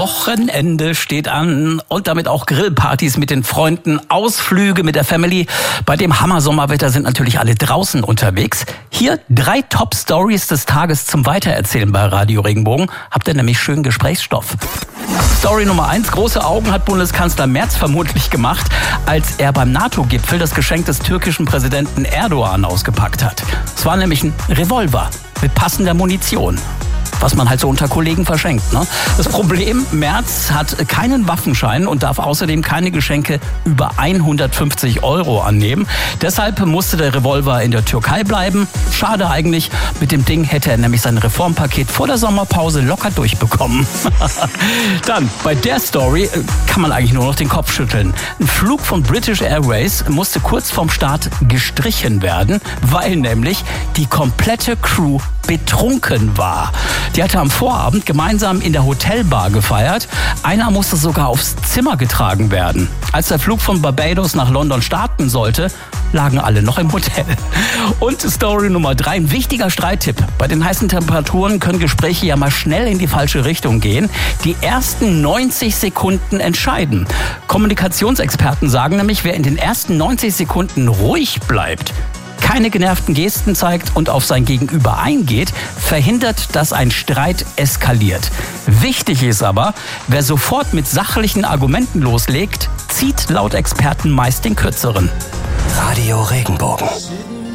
Wochenende steht an und damit auch Grillpartys mit den Freunden, Ausflüge mit der Family. Bei dem Hammer-Sommerwetter sind natürlich alle draußen unterwegs. Hier 3 Top-Stories des Tages zum Weitererzählen bei Radio Regenbogen. Habt ihr nämlich schön Gesprächsstoff. Story Nummer 1. Große Augen hat Bundeskanzler Merz vermutlich gemacht, als er beim NATO-Gipfel das Geschenk des türkischen Präsidenten Erdogan ausgepackt hat. Es war nämlich ein Revolver mit passender Munition. Was man halt so unter Kollegen verschenkt, ne? Das Problem, Merz hat keinen Waffenschein und darf außerdem keine Geschenke über 150 € annehmen. Deshalb musste der Revolver in der Türkei bleiben. Schade eigentlich. Mit dem Ding hätte er nämlich sein Reformpaket vor der Sommerpause locker durchbekommen. Dann, bei der Story kann man eigentlich nur noch den Kopf schütteln. Ein Flug von British Airways musste kurz vorm Start gestrichen werden, weil nämlich die komplette Crew betrunken war. Die hatte am Vorabend gemeinsam in der Hotelbar gefeiert. Einer musste sogar aufs Zimmer getragen werden. Als der Flug von Barbados nach London starten sollte, lagen alle noch im Hotel. Und Story Nummer 3, ein wichtiger Streittipp. Bei den heißen Temperaturen können Gespräche ja mal schnell in die falsche Richtung gehen. Die ersten 90 Sekunden entscheiden. Kommunikationsexperten sagen nämlich, wer in den ersten 90 Sekunden ruhig bleibt, keine genervten Gesten zeigt und auf sein Gegenüber eingeht, verhindert, dass ein Streit eskaliert. Wichtig ist aber, wer sofort mit sachlichen Argumenten loslegt, zieht laut Experten meist den kürzeren. Radio Regenbogen.